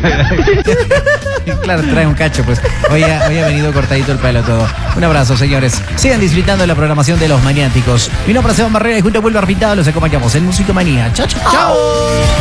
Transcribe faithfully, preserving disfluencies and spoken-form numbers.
Claro, trae un cacho, pues. Hoy ha, hoy ha venido cortadito el pelo todo. Un abrazo, señores. Sigan disfrutando de la programación de Los Maniáticos. Mi nombre es Esteban Barrera y junto a Wilber Pintado los acompañamos en Musicomanía. Chao, chao. ¡Chao!